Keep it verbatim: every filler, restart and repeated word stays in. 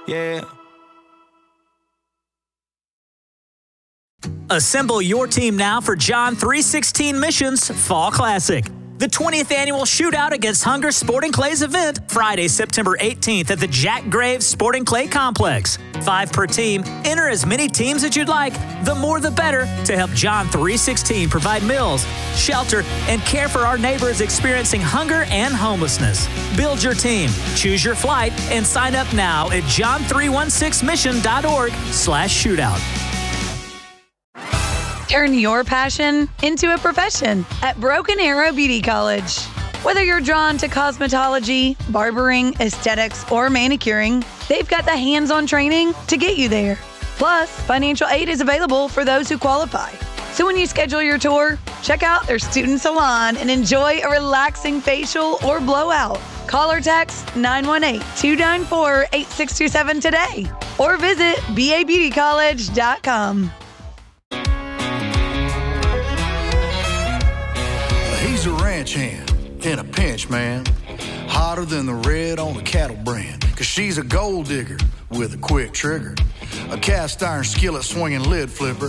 Yeah. Assemble your team now for John three sixteen Missions Fall Classic. The twentieth annual Shootout Against Hunger Sporting Clays event, Friday, September eighteenth at the Jack Graves Sporting Clay Complex. Five per team. Enter as many teams as you'd like. The more the better to help John three sixteen provide meals, shelter, and care for our neighbors experiencing hunger and homelessness. Build your team, choose your flight, and sign up now at john three sixteen mission dot org slash shootout. Turn your passion into a profession at Broken Arrow Beauty College. Whether you're drawn to cosmetology, barbering, aesthetics, or manicuring, they've got the hands-on training to get you there. Plus, financial aid is available for those who qualify. So when you schedule your tour, check out their student salon and enjoy a relaxing facial or blowout. Call or text nine one eight, two nine four, eight six two seven today or visit b a beauty college dot com. He's a ranch hand in a pinch, man. Hotter than the red on a cattle brand. Cause she's a gold digger with a quick trigger. A cast iron skillet swinging lid flipper.